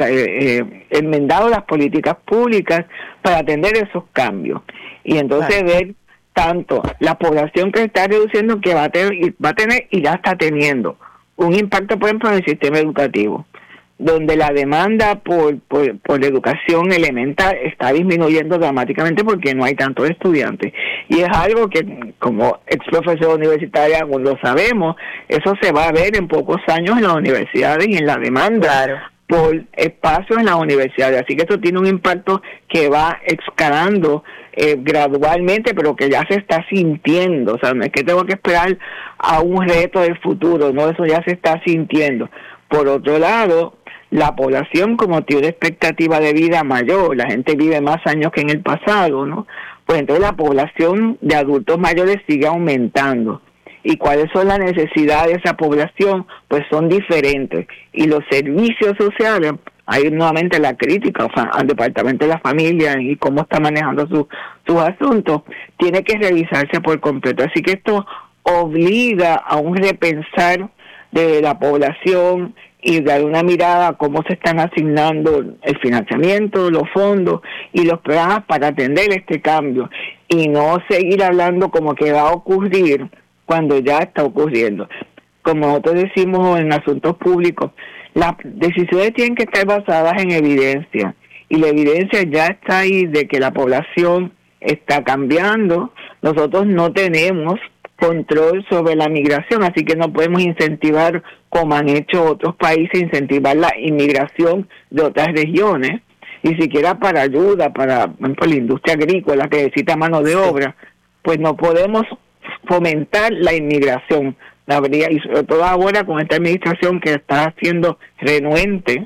enmendado las políticas públicas para atender esos cambios. Y entonces ver tanto la población que se está reduciendo, que va a tener y ya está teniendo un impacto, por ejemplo, en el sistema educativo, donde la demanda por educación elemental está disminuyendo dramáticamente porque no hay tantos estudiantes. Y es algo que, como ex profesor universitaria, lo sabemos, eso se va a ver en pocos años en las universidades y en la demanda por espacios en las universidades. Así que esto tiene un impacto que va escalando gradualmente, pero que ya se está sintiendo. O sea, no es que tengo que esperar a un reto del futuro, no, eso ya se está sintiendo. Por otro lado, la población, como tiene una expectativa de vida mayor, la gente vive más años que en el pasado, ¿no? Pues entonces la población de adultos mayores sigue aumentando. ¿Y cuáles son las necesidades de esa población? Pues son diferentes. Y los servicios sociales, hay nuevamente la crítica al Departamento de la Familia y cómo está manejando sus asuntos, tiene que revisarse por completo. Así que esto obliga a un repensar de la población y dar una mirada a cómo se están asignando el financiamiento, los fondos y los programas para atender este cambio, y no seguir hablando como que va a ocurrir cuando ya está ocurriendo. Como nosotros decimos en asuntos públicos, las decisiones tienen que estar basadas en evidencia, y la evidencia ya está ahí de que la población está cambiando. Nosotros no tenemos control sobre la migración, así que no podemos incentivar, como han hecho otros países, incentivar la inmigración de otras regiones, ni siquiera para ayuda, por ejemplo, la industria agrícola que necesita mano de obra, pues no podemos fomentar la inmigración. Y sobre todo ahora con esta administración que está siendo renuente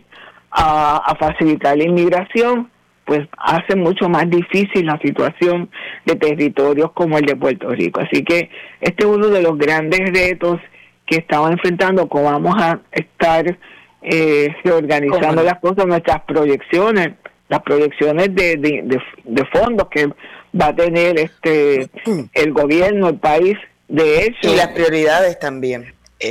a facilitar la inmigración, pues hace mucho más difícil la situación de territorios como el de Puerto Rico. Así que este es uno de los grandes retos que estamos enfrentando, cómo vamos a estar reorganizando las cosas, nuestras proyecciones, las proyecciones de fondos que va a tener el gobierno, el país, de hecho. Y las prioridades también.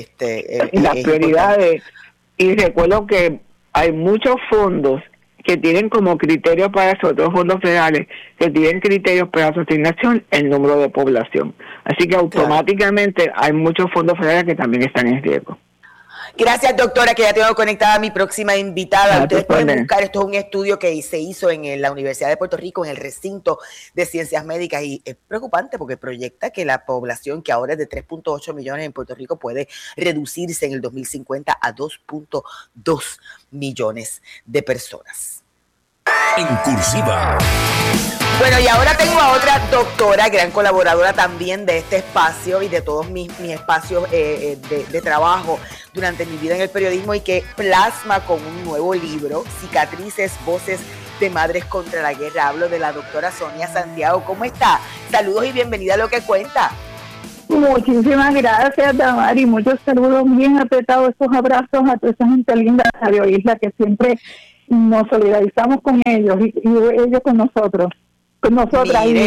Las prioridades. Y recuerdo que hay muchos fondos que tienen como criterio para eso, otros fondos federales que tienen criterios para su asignación el número de población. Así que automáticamente hay muchos fondos federales que también están en riesgo. Gracias, doctora, que ya tengo conectada a mi próxima invitada. Ustedes pueden buscar, esto es un estudio que se hizo en la Universidad de Puerto Rico, en el recinto de ciencias médicas, y es preocupante porque proyecta que la población, que ahora es de 3.8 millones en Puerto Rico, puede reducirse en el 2050 a 2.2 millones de personas. En cursiva. Bueno, y ahora tengo a otra doctora, gran colaboradora también de este espacio y de todos mis espacios de trabajo durante mi vida en el periodismo, y que plasma con un nuevo libro, Cicatrices, Voces de Madres contra la Guerra. Hablo de la doctora Sonia Santiago. ¿Cómo está? Saludos y bienvenida a Lo que Cuenta. Muchísimas gracias, Damari. Muchos saludos bien apretados, esos abrazos a toda esa gente linda de Radio Isla, que siempre nos solidarizamos con ellos y ellos con nosotros. Con nosotras. Mire,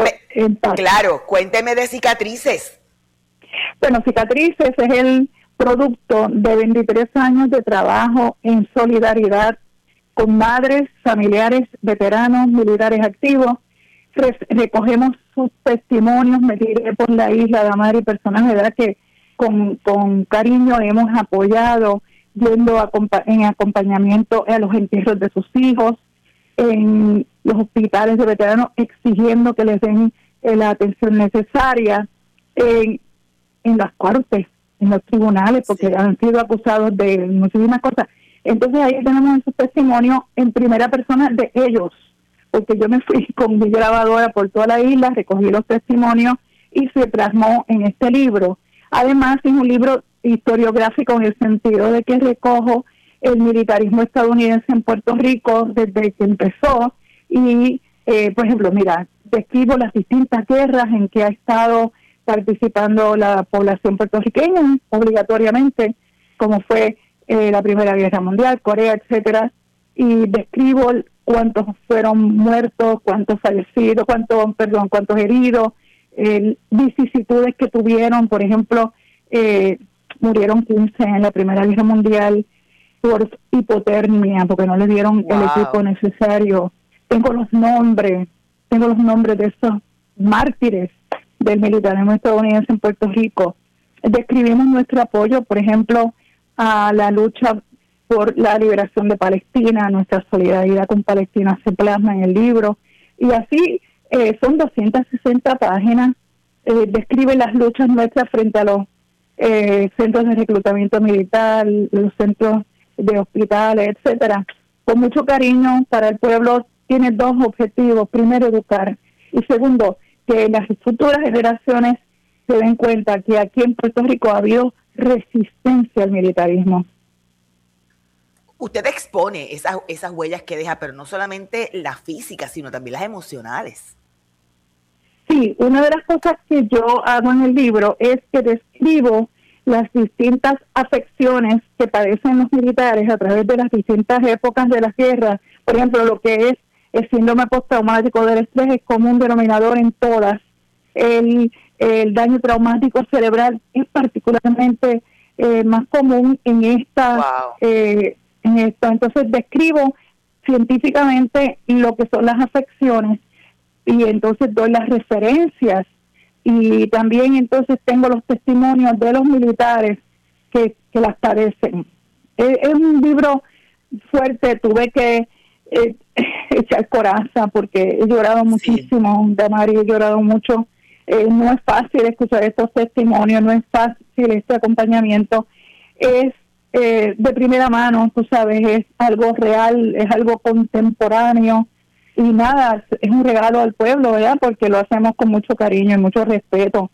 cuénteme de Cicatrices. Bueno, Cicatrices es el producto de 23 años de trabajo en solidaridad con madres, familiares, veteranos, militares activos. Recogemos sus testimonios, me tiré por la isla, Damari, personas de verdad que con cariño hemos apoyado, yendo en acompañamiento a los entierros de sus hijos, en los hospitales de veteranos, exigiendo que les den la atención necesaria, en las cortes, en los tribunales, porque han sido acusados de muchísimas cosas. Entonces ahí tenemos esos testimonios en primera persona de ellos, porque yo me fui con mi grabadora por toda la isla, recogí los testimonios y se plasmó en este libro. Además es un libro historiográfico en el sentido de que recojo el militarismo estadounidense en Puerto Rico desde que empezó y, por ejemplo, mira, describo las distintas guerras en que ha estado participando la población puertorriqueña obligatoriamente, como fue la Primera Guerra Mundial, Corea, etcétera, y describo cuántos fueron muertos, cuántos fallecidos, cuántos heridos, vicisitudes que tuvieron, por ejemplo, murieron 15 en la Primera Guerra Mundial por hipotermia, porque no le dieron el equipo necesario. Tengo los nombres de esos mártires del militarismo estadounidense en Puerto Rico. Describimos nuestro apoyo, por ejemplo, a la lucha por la liberación de Palestina. Nuestra solidaridad con Palestina se plasma en el libro, y así son 260 páginas. Describe las luchas nuestras frente a los centros de reclutamiento militar, los centros de hospitales, etcétera, con mucho cariño para el pueblo. Tiene dos objetivos: primero, educar, y segundo, que las futuras generaciones se den cuenta que aquí en Puerto Rico ha habido resistencia al militarismo. Usted expone esas huellas que deja, pero no solamente las físicas, sino también las emocionales. Sí, una de las cosas que yo hago en el libro es que describo las distintas afecciones que padecen los militares a través de las distintas épocas de las guerras. Por ejemplo, lo que es el síndrome postraumático del estrés es común denominador en todas. El daño traumático cerebral es particularmente más común en esta. En esto. Entonces describo científicamente lo que son las afecciones, y entonces doy las referencias, y también entonces tengo los testimonios de los militares que las padecen. Es un libro fuerte, tuve que echar coraza porque he llorado muchísimo, Damari, he llorado mucho. No es fácil escuchar estos testimonios, no es fácil este acompañamiento. Es de primera mano, tú sabes, es algo real, es algo contemporáneo, y nada, es un regalo al pueblo, ¿verdad? Porque lo hacemos con mucho cariño y mucho respeto.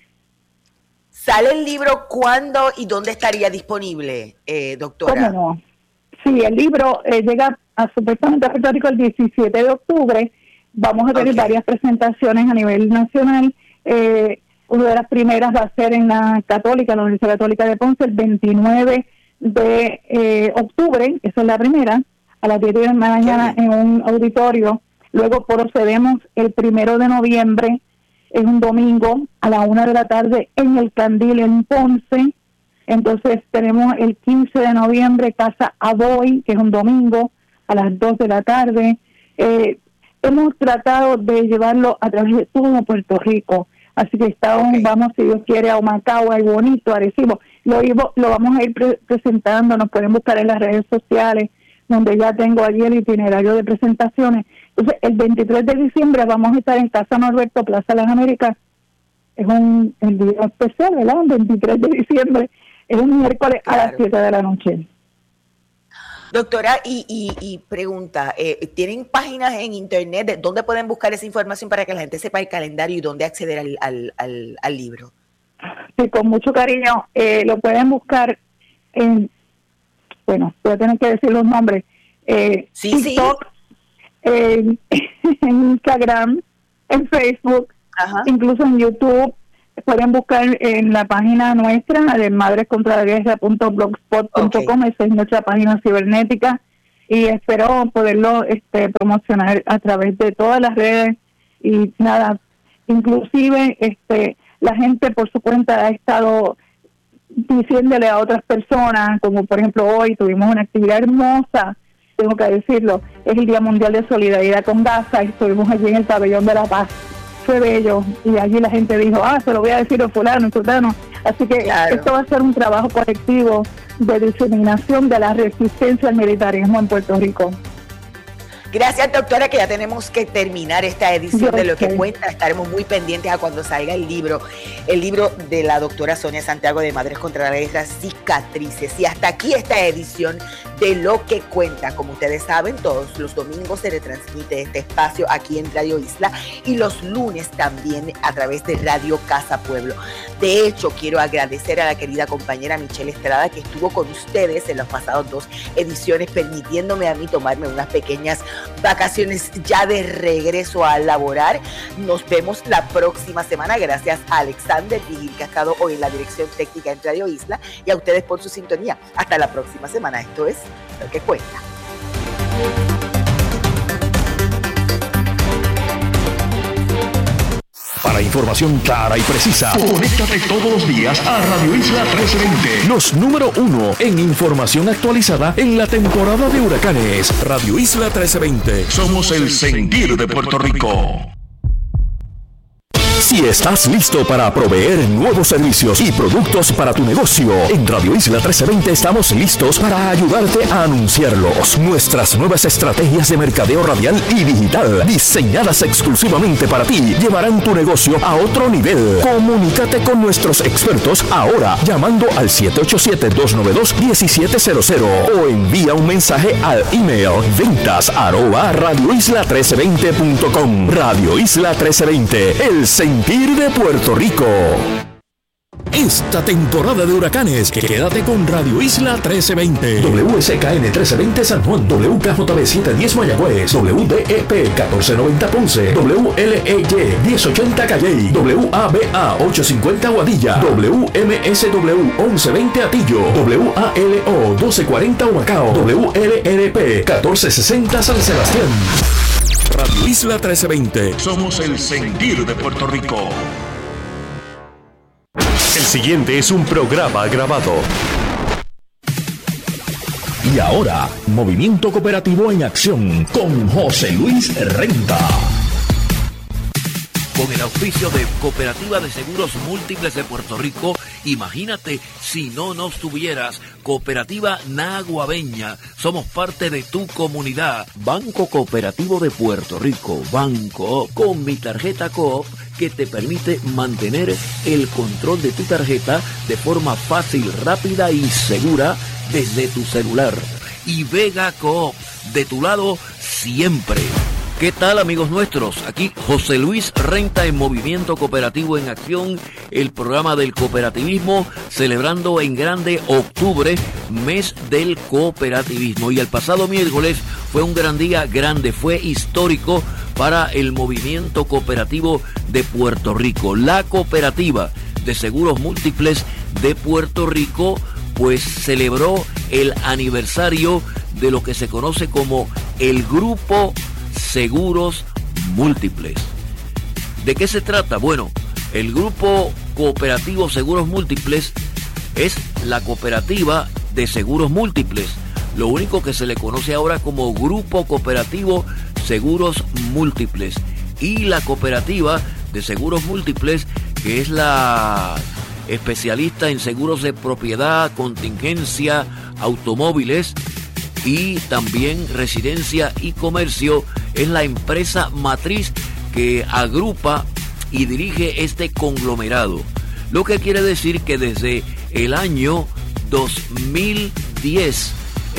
¿Sale el libro cuándo y dónde estaría disponible, doctora? ¿Cómo no? Sí, el libro llega supuestamente a Puerto Rico el 17 de octubre. Vamos a tener varias presentaciones a nivel nacional. Una de las primeras va a ser en la Universidad Católica de Ponce, el 29 de octubre, esa es la primera, a las 10 de la mañana en un auditorio. Luego procedemos el 1 de noviembre, en un domingo, a la 1 de la tarde en el Candil en Ponce. Entonces tenemos el 15 de noviembre Casa Aboy, que es un domingo, a las 2 de la tarde. Hemos tratado de llevarlo a través de todo Puerto Rico. Así que vamos, si Dios quiere, a Humacao, a Bonito, a Arecibo. Lo vamos a ir presentando, nos pueden buscar en las redes sociales, donde ya tengo allí el itinerario de presentaciones. Entonces, el 23 de diciembre vamos a estar en Casa Norberto, Plaza Las Américas. Es el día especial, ¿verdad? El 23 de diciembre. Es un miércoles a las 7 de la noche. Doctora, y pregunta, ¿tienen páginas en internet dónde pueden buscar esa información para que la gente sepa el calendario y dónde acceder al libro? Sí, con mucho cariño. Lo pueden buscar en, bueno, voy a tener que decir los nombres. TikTok, en Instagram, en Facebook, incluso en YouTube. Pueden buscar en la página nuestra de madrescontralaguerra.blogspot.com. Esa es nuestra página cibernética y espero poderlo promocionar a través de todas las redes y nada, inclusive la gente por su cuenta ha estado diciéndole a otras personas, como por ejemplo hoy tuvimos una actividad hermosa, tengo que decirlo, es el Día Mundial de Solidaridad con Gaza y estuvimos allí en el Pabellón de la Paz. Fue bello y allí la gente dijo, se lo voy a decir a fulano, sultano. Así que esto va a ser un trabajo colectivo de diseminación de la resistencia al militarismo en Puerto Rico. Gracias, doctora, que ya tenemos que terminar esta edición de Lo que Cuenta. Estaremos muy pendientes a cuando salga el libro de la doctora Sonia Santiago de Madres contra la Guerra, Cicatrices. Y hasta aquí esta edición de Lo que Cuenta. Como ustedes saben, todos los domingos se retransmite este espacio aquí en Radio Isla y los lunes también a través de Radio Casa Pueblo. De hecho, quiero agradecer a la querida compañera Michelle Estrada, que estuvo con ustedes en las pasadas 2 ediciones, permitiéndome a mí tomarme unas pequeñas vacaciones ya de regreso a laborar. Nos vemos la próxima semana. Gracias a Alexander Vigil, que ha estado hoy en la dirección técnica en Radio Isla, y a ustedes por su sintonía. Hasta la próxima semana. Esto es Lo que Cuenta. Para información clara y precisa, conéctate todos los días a Radio Isla 1320. Los número 1 en información actualizada en la temporada de huracanes. Radio Isla 1320. Somos el sentir de Puerto Rico. Si estás listo para proveer nuevos servicios y productos para tu negocio, en Radio Isla 1320 estamos listos para ayudarte a anunciarlos. Nuestras nuevas estrategias de mercadeo radial y digital, diseñadas exclusivamente para ti, llevarán tu negocio a otro nivel. Comunícate con nuestros expertos ahora llamando al 787-292-1700 o envía un mensaje al email ventas@radioisla1320.com. Radio Isla 1320, el sentir de Puerto Rico. Esta temporada de huracanes, quédate con Radio Isla 1320. WSKN 1320 San Juan, WKJB 710 Mayagüez, WDEP 1490 Ponce, WLEY 1080 Calley, WABA 850 Aguadilla, WMSW 1120 Atillo, WALO 1240 Humacao, WLRP 1460 San Sebastián. Radio Isla 1320. Somos el sentir de Puerto Rico. El siguiente es un programa grabado. Y ahora, Movimiento Cooperativo en Acción con José Luis Renta. Con el auspicio de Cooperativa de Seguros Múltiples de Puerto Rico, imagínate si no nos tuvieras. Cooperativa Naguabeña, somos parte de tu comunidad. Banco Cooperativo de Puerto Rico, Banco con mi tarjeta Coop, que te permite mantener el control de tu tarjeta de forma fácil, rápida y segura desde tu celular. Y Vega Coop, de tu lado siempre. ¿Qué tal, amigos nuestros? Aquí José Luis Renta en Movimiento Cooperativo en Acción, el programa del cooperativismo, celebrando en grande octubre, mes del cooperativismo. Y el pasado miércoles fue un gran día, fue histórico para el movimiento cooperativo de Puerto Rico. La Cooperativa de Seguros Múltiples de Puerto Rico, pues celebró el aniversario de lo que se conoce como el Grupo Seguros Múltiples. ¿De qué se trata? Bueno, el Grupo Cooperativo Seguros Múltiples es la cooperativa de seguros múltiples. Lo único que se le conoce ahora como Grupo Cooperativo Seguros Múltiples. Y la cooperativa de seguros múltiples, que es la especialista en seguros de propiedad, contingencia, automóviles y también residencia y comercio. Es la empresa matriz que agrupa y dirige este conglomerado. Lo que quiere decir que desde el año 2010,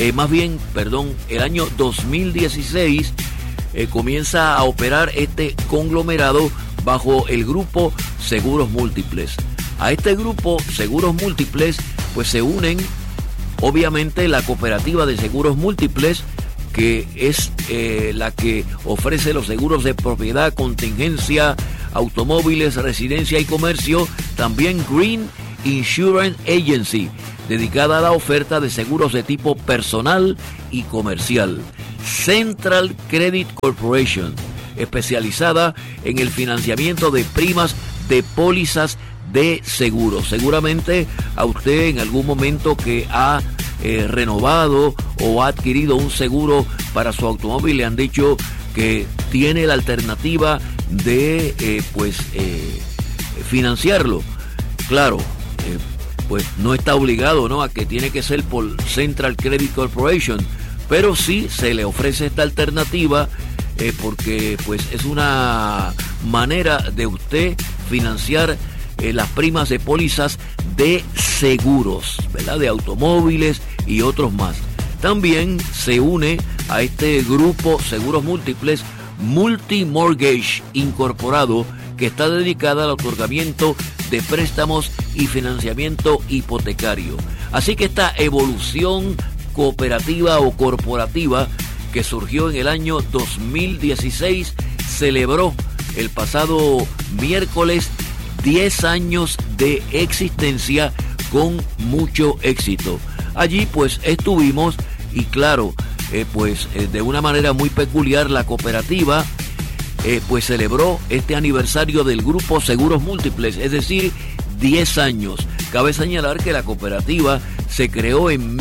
el año 2016, comienza a operar este conglomerado bajo el grupo Seguros Múltiples. A este grupo Seguros Múltiples pues se unen obviamente la Cooperativa de Seguros Múltiples, que es la que ofrece los seguros de propiedad, contingencia, automóviles, residencia y comercio. También Green Insurance Agency, dedicada a la oferta de seguros de tipo personal y comercial. Central Credit Corporation, especializada en el financiamiento de primas de pólizas de seguros. Seguramente a usted en algún momento que ha renovado o ha adquirido un seguro para su automóvil le han dicho que tiene la alternativa de financiarlo. Claro, pues no está obligado, ¿no?, a que tiene que ser por Central Credit Corporation, pero sí se le ofrece esta alternativa porque pues es una manera de usted financiar las primas de pólizas de seguros, ¿verdad?, de automóviles y otros más. También se une a este grupo Seguros Múltiples Multimortgage Incorporado, que está dedicada al otorgamiento de préstamos y financiamiento hipotecario. Así que esta evolución cooperativa o corporativa que surgió en el año 2016 celebró el pasado miércoles 10 años de existencia con mucho éxito. Allí pues estuvimos y claro, de una manera muy peculiar la cooperativa pues celebró este aniversario del grupo Seguros Múltiples, es decir, 10 años. Cabe señalar que la cooperativa se creó en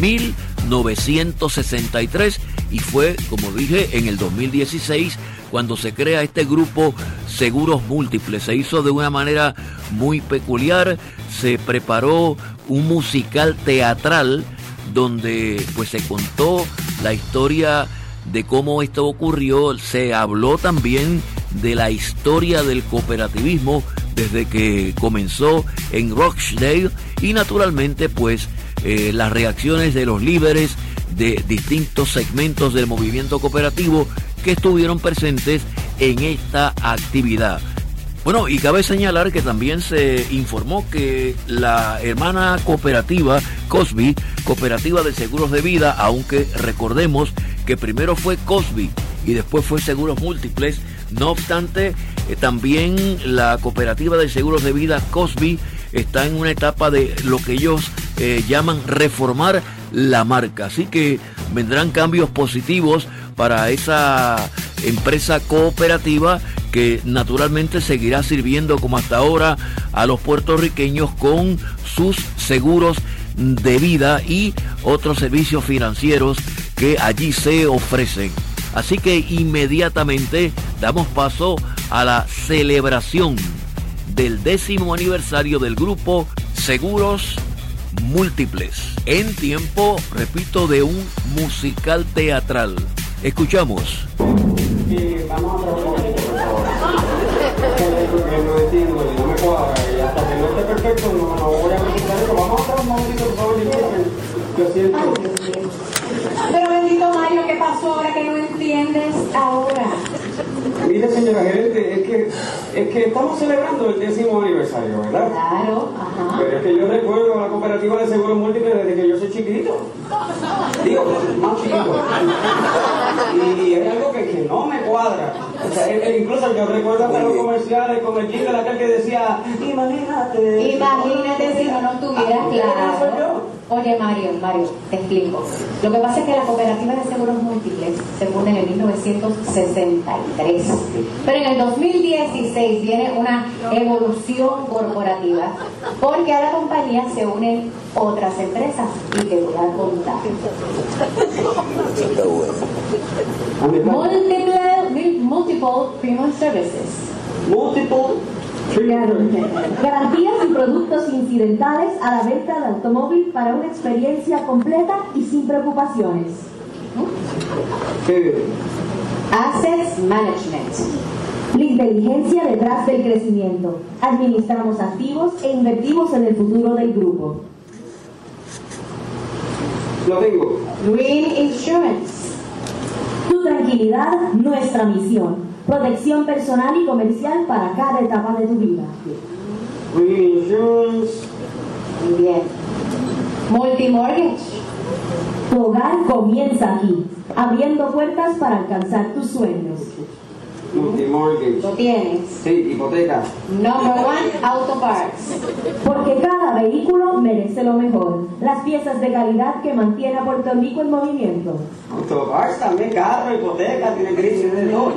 1963 y fue, como dije, en el 2016 cuando se crea este grupo Seguros Múltiples. Se hizo de una manera muy peculiar, se preparó un musical teatral donde pues se contó la historia de cómo esto ocurrió. Se habló también de la historia del cooperativismo desde que comenzó en Rochdale y naturalmente pues las reacciones de los líderes de distintos segmentos del movimiento cooperativo que estuvieron presentes en esta actividad. Bueno, y cabe señalar que también se informó que la hermana cooperativa Cosby, Cooperativa de Seguros de Vida, aunque recordemos que primero fue Cosby y después fue Seguros Múltiples, no obstante, también la Cooperativa de Seguros de Vida Cosby está en una etapa de lo que ellos llaman reformar la marca. Así que vendrán cambios positivos para esa empresa cooperativa que naturalmente seguirá sirviendo como hasta ahora a los puertorriqueños con sus seguros de vida y otros servicios financieros que allí se ofrecen. Así que inmediatamente damos paso a la celebración del 10º aniversario del grupo Seguros Múltiples, en tiempo, repito, de un musical teatral. Escuchamos. Vamos a no entiendo, no me cuadra, y hasta que no esté perfecto no voy a presentar eso. Vamos a traer un momentito, por favor, yo siento. Pero bendito Mario, ¿qué pasó ahora que no entiendes ahora? Mire, señora gerente, es que estamos celebrando el 10º aniversario, ¿verdad? Claro, ajá. Pero es que yo recuerdo a la Cooperativa de Seguros Múltiples desde que yo soy chiquitito. Digo, más chiquito. Y es algo que no me cuadra. O sea, incluso yo recuerdo hasta los comerciales con el jingle aquel que decía, imagínate. Imagínate si no estuvieras claro. Oye, Mario, te explico. Lo que pasa es que la Cooperativa de Seguros Múltiples se funda en el 1963. Pero en el 2016 viene una evolución corporativa porque a la compañía se unen otras empresas y te voy a contar. Multiple Premium Services. Multiple Garantías y productos incidentales a la venta de automóvil para una experiencia completa y sin preocupaciones. Assets Management. La inteligencia detrás del crecimiento. Administramos activos e invertimos en el futuro del grupo. Lo tengo. Green Insurance. Tu tranquilidad, nuestra misión. Protección personal y comercial para cada etapa de tu vida. Green Insurance. Muy bien. Multimortgage. Tu hogar comienza aquí, abriendo puertas para alcanzar tus sueños. Multimortgage. ¿Lo tienes? Sí, hipoteca. Number 1, Auto Parts. Porque cada vehículo merece lo mejor. Las piezas de calidad que mantiene a Puerto Rico en movimiento. Auto Parts también, carro, hipoteca, tiene crisis de todo.